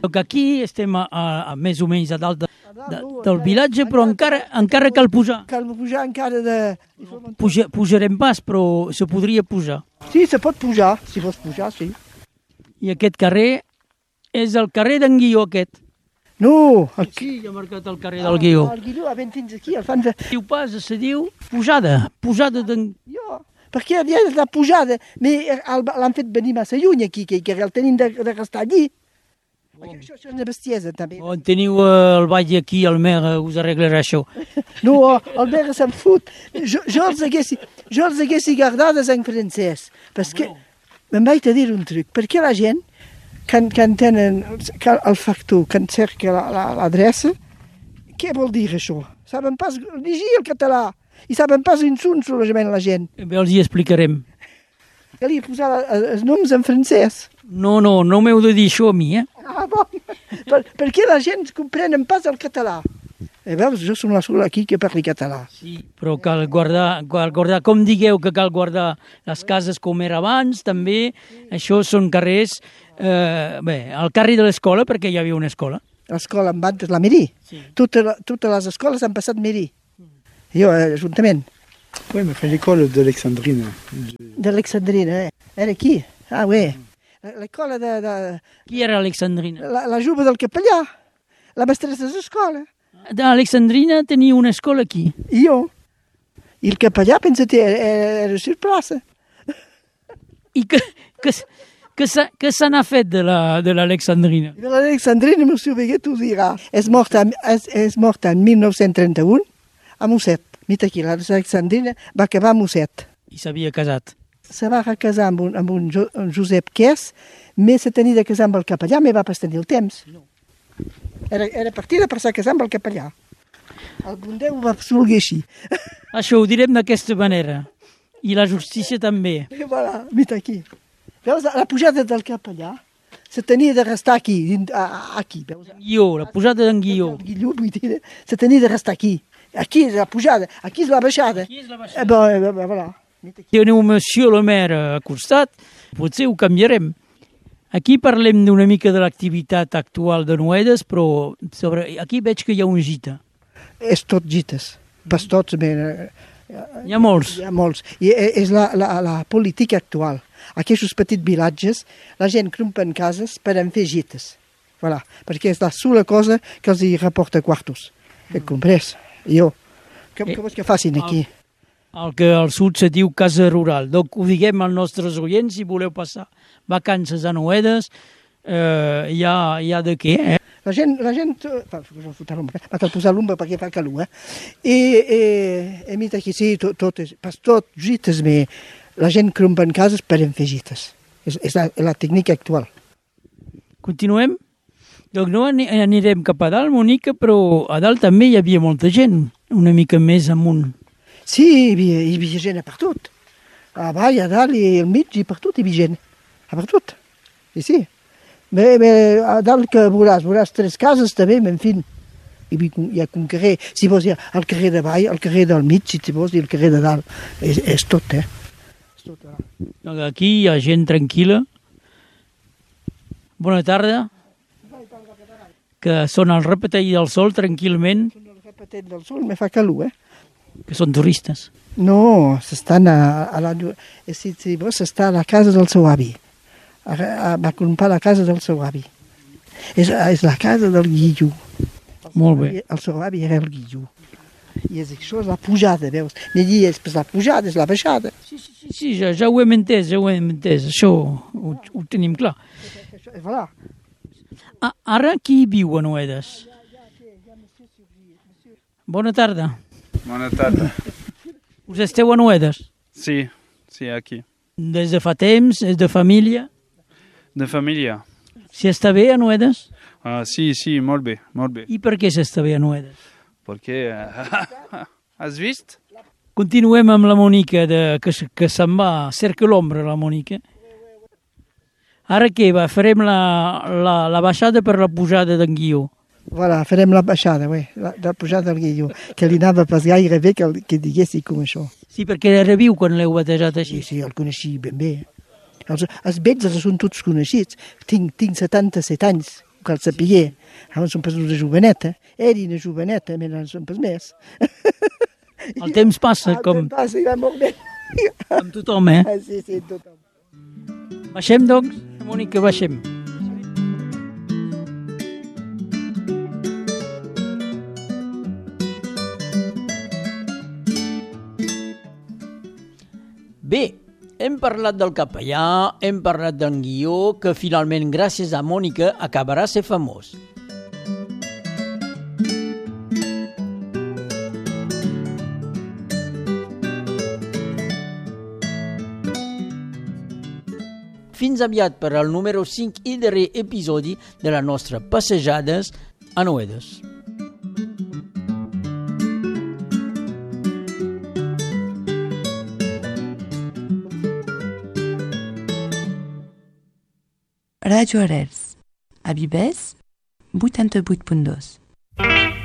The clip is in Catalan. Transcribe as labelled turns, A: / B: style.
A: Que aquí estem més o menys a dalt del vilatge, però encara cal pujar.
B: Cal pujar encara de...
A: Pujarem pas, però se podria pujar.
B: Sí, se pot pujar, si vols pujar, sí.
A: I aquest carrer és el carrer d'en Guió, aquest.
B: No,
A: Sí, ja ha marcat el carrer del Guió.
B: El Guió ben fins aquí, el fan de...
A: Diu pas, se diu pujada d'en...
B: Jo, perquè havia la pujada, però l'han fet venir massa lluny aquí, que el tenim de restar allí. Perquè això és una bestiesa, també.
A: On teniu el ball aquí, el mer, us arreglarà això.
B: No, el mer se'n fot. Jo els haguessi guardades en francès, perquè me'n vaig a dir un truc, perquè la gent, quan tenen el factor, quan cerca l'adreça, què vol dir això? Saben pas llegir el català i saben pas insults solament la gent.
A: Bé, els hi explicarem.
B: Calia posar els noms en francès.
A: No m'heu de dir això a mi,
B: Ah, bon. Perquè la gent comprenen pas el català. Veus, jo som la sola aquí que parli català.
A: Sí, però cal guardar, com digueu que cal guardar les cases com era abans, també, això són carrers, el carrer de l'escola, perquè hi havia una escola.
B: L'escola en Bantes, la Meri.
A: Sí.
B: Totes les escoles han passat Meri. Jo, ajuntament.
C: Oui, mais l'école d'Alexandrine.
B: De l'Alexandrina, Era aquí. Ah, oui. L'escola de...
A: Qui era Alexandrina?
B: La jove del capellà. La mestressa d'escola.
A: D'Alexandrina tenia una escola aquí.
B: I jo. I el capellà, pensa que era sur plaça.
A: I què se n'ha fet de l'Alexandrina?
B: De l'Alexandrina, monsieur Beguet ho dirà. És morta en 1931 a Mosset. Mira aquí, l'Alexandrina va acabar a Mosset.
A: I s'havia casat.
B: Se va casar amb un Josep Quers, més se tenia de casar amb el capellà, me va pas tenir el temps. Era partida per se casar amb el capellà. El bon Déu va solguer així.
A: Això ho direm d'aquesta manera. I la justícia també.
B: I voilà, mira aquí. Veus, la pujada del capellà se tenia de restar aquí. Veus?
A: Guió, la pujada d'en Guió.
B: Guió, vull dir, se tenia de restar aquí. Aquí és la pujada, aquí és la baixada.
A: Aquí és la baixada.
B: Voilà.
A: Teniu Monsieur le maire a costat, potser ho canviarem. Aquí parlem d'una mica de l'activitat actual de Noedes, però aquí veig que hi ha un gita.
B: És tot gites, pas tots,
A: Hi ha molts.
B: Hi ha molts. I és la política actual. Aquests petits vilatges, la gent crumpen cases per en fer gites. Voilà. Perquè és la sola cosa que els hi reporta quartos. Comprés? Jo. Com vols que facin aquí?
A: El que al sud se diu casa rural. Donc ho diguem als nostres oients, si voleu passar vacances a Noedes, hi ha de què,
B: La gent... Vaig posar l'ombra perquè fa calor, I mira aquí, sí, pas tot gites, la gent crumpen cases per en fer gites. És la tècnica actual.
A: Continuem? Donc no anirem cap a dalt, Monica, però a dalt també hi havia molta gent, una mica més amunt.
B: Sí, hi havia gent a per tot. A baix, a dalt, i al mig, i per tot hi havia gent. A per tot. I sí. A dalt que veuràs 3 cases també, en fi. Hi ha un carrer, si vols, hi ha el carrer de baix, el carrer del mig, si vols, i el carrer de dalt. És tot, És tot,
A: Donc aquí hi ha gent tranquil·la. Bona tarda. Que són al repetell del sol, tranquil·lament.
B: Són al repetell del sol, me fa calor,
A: Que són turistes.
B: No, s'estan si vols, s'està a la casa del seu avi. Va comprar la casa del seu avi. És la casa del Guillú.
A: Molt bé.
B: El seu avi era el Guillú. I això és la pujada, veus? Allí és la pujada, és la baixada.
A: Sí, ja ho hem entès, Això ho tenim clar.
B: Voilà.
A: Ara qui viu a Noedes? Bona tarda.
D: Bona tarda.
A: Us esteu a Noedes?
D: Sí, aquí.
A: Des de fa temps? És de família?
D: De família.
A: Si està bé a Noedes?
D: Sí, molt bé, molt bé.
A: I per què s'està bé a Noedes?
D: Perquè... Has vist?
A: Continuem amb la Mònica, que se'n va, cerca l'ombra, la Mònica. Ara què? Farem la baixada per la pujada d'en Guió.
B: Voilà, farem la baixada, la pujada del Guilló, que li anava pas gaire bé que diguessi com això.
A: Sí, perquè era viu quan l'heu batejat així.
B: Sí, el coneixia ben bé. Els vells els són tots coneixits. Tinc 77 anys, cal saber. Ara som pas una joveneta. Era una joveneta, però no som pas més.
A: El temps passa com
B: Passa, i va molt bé.
A: amb tothom, eh?
B: Sí, tothom.
A: Baixem, doncs, Mònica, baixem. Bé, hem parlat del capellà, hem parlat d'en Guió, que finalment, gràcies a Mònica, acabarà ser famós. Fins aviat per al número 5 i darrer episodi de la nostra Passejades a Noedes.
E: Radio Arels, a Bibès, 88.2.